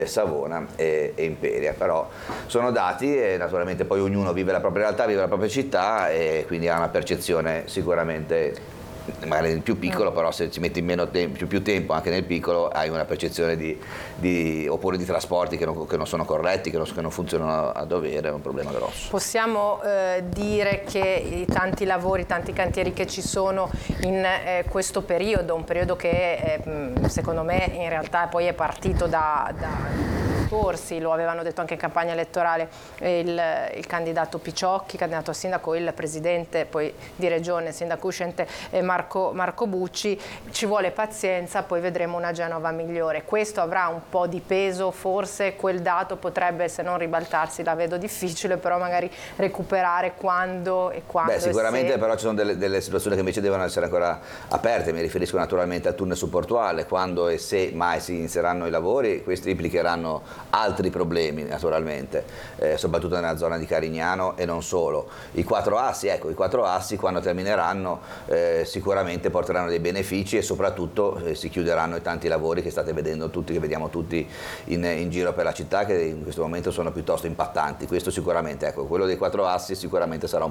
Savona e Imperia, però sono dati e naturalmente poi ognuno vive la propria realtà, vive la propria città e quindi ha una percezione sicuramente magari nel più piccolo, però se ci metti più tempo anche nel piccolo hai una percezione oppure di trasporti che non sono corretti, che non funzionano a dovere, è un problema grosso. Possiamo dire che i tanti lavori, tanti cantieri che ci sono in questo periodo, un periodo che secondo me in realtà poi è partito da corsi, lo avevano detto anche in campagna elettorale il candidato Picciocchi, candidato a sindaco, il presidente poi di regione, sindaco uscente Marco Bucci, ci vuole pazienza, poi vedremo una Genova migliore. Questo avrà un po' di peso, forse quel dato potrebbe, se non ribaltarsi, la vedo difficile, però magari recuperare quando. Sicuramente però ci sono delle situazioni che invece devono essere ancora aperte, mi riferisco naturalmente al tunnel subportuale, quando e se mai si inizieranno i lavori, questi implicheranno altri problemi naturalmente, soprattutto nella zona di Carignano e non solo. I 4 assi quando termineranno sicuramente porteranno dei benefici e soprattutto si chiuderanno i tanti lavori che state vedendo tutti, che vediamo tutti in giro per la città, che in questo momento sono piuttosto impattanti. Questo sicuramente, quello dei 4 assi sicuramente sarà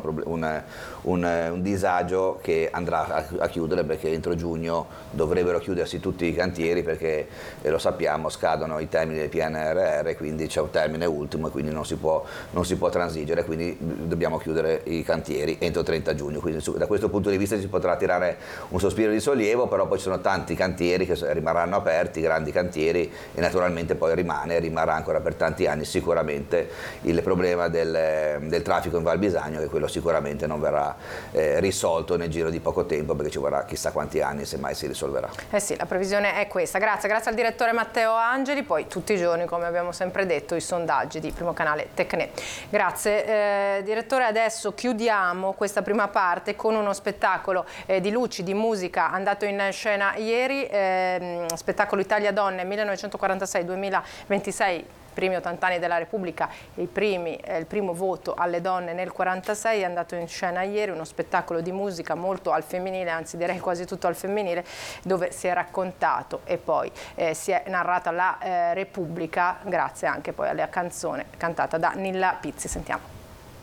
un disagio che andrà a chiudere, perché entro giugno dovrebbero chiudersi tutti i cantieri, perché lo sappiamo, scadono i termini del PNRR, quindi c'è un termine ultimo e quindi non si può transigere, quindi dobbiamo chiudere i cantieri entro 30 giugno, quindi da questo punto di vista si potrà tirare un sospiro di sollievo, però poi ci sono tanti cantieri che rimarranno aperti, grandi cantieri, e naturalmente poi rimarrà ancora per tanti anni sicuramente il problema del traffico in Val Bisagno, che quello sicuramente non verrà risolto nel giro di poco tempo, perché ci vorrà chissà quanti anni se mai si risolverà. Sì, la previsione è questa. Grazie al direttore Matteo Angeli, poi tutti i giorni, come abbiamo sempre detto, i sondaggi di Primo Canale Tecne. Grazie direttore, adesso chiudiamo questa prima parte con uno spettacolo di luci, di musica andato in scena ieri, spettacolo Italia Donne 1946-2026, primi 80 anni della Repubblica, il primo voto alle donne nel 46, è andato in scena ieri, uno spettacolo di musica molto al femminile, anzi direi quasi tutto al femminile, dove si è raccontato e poi si è narrata la Repubblica, grazie anche poi alla canzone cantata da Nilla Pizzi. Sentiamo.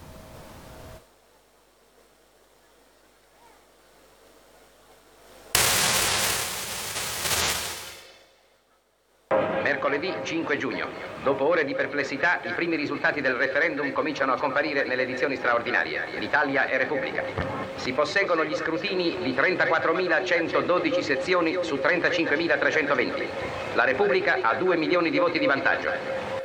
Mercoledì 5 giugno. Dopo ore di perplessità, i primi risultati del referendum cominciano a comparire nelle edizioni straordinarie. L'Italia è Repubblica. Si posseggono gli scrutini di 34.112 sezioni su 35.320. La Repubblica ha 2 milioni di voti di vantaggio.